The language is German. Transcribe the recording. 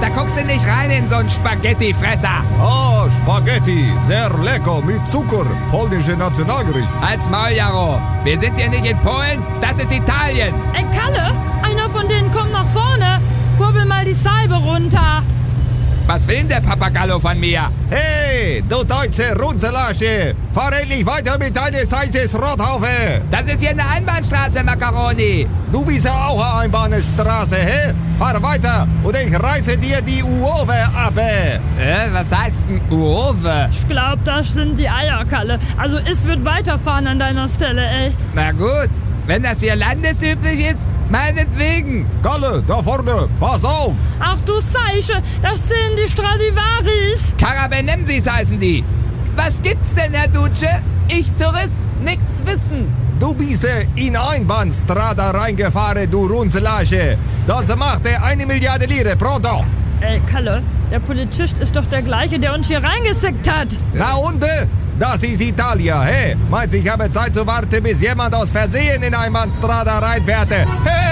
Da guckst du nicht rein in so einen Spaghetti-Fresser. Ah, Spaghetti, sehr lecker, mit Zucker, polnische Nationalgericht. Halt's Maul, Jaro. Wir sind hier nicht in Polen, das ist Italien. Ey, Kalle, einer von denen kommt nach vorne. Kurbel mal die Salbe runter. Was will denn der Papagallo von mir? Hey, du deutsche Runzelage, fahr endlich weiter mit deiner Seite Rothaufe. Das ist hier eine Einbahnstraße, Macaroni. Du bist ja auch eine Einbahnstraße, hä? Fahr weiter und ich reiße dir die Uowe ab. Was heißt ein Uowe? Ich glaub, das sind die Eier, Kalle. Also es wird weiterfahren an deiner Stelle, ey. Na gut, wenn das hier landesüblich ist, meinetwegen. Kalle, da vorne, pass auf. Ach du Seiche, das sind die Stradivaris. Karabenemsis heißen die. Was gibt's denn, Herr Duce? Ich Tourist, nichts wissen. Du bist in Einbahnstrada reingefahren, du Runzelage. Das macht 1 Milliarde Lire, pronto. Ey, Kalle, der Polizist ist doch der gleiche, der uns hier reingesickt hat. Na und? Das ist Italien, hä? Meinst du, ich habe Zeit zu warten, bis jemand aus Versehen in Einbahnstrada reinfährt? Hey!